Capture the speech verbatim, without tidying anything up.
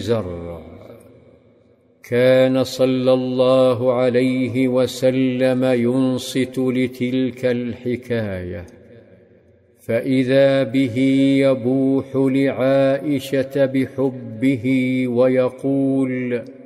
زرع. كان صلى الله عليه وسلم ينصت لتلك الحكايه، فاذا به يبوح لعائشه بحبه ويقول: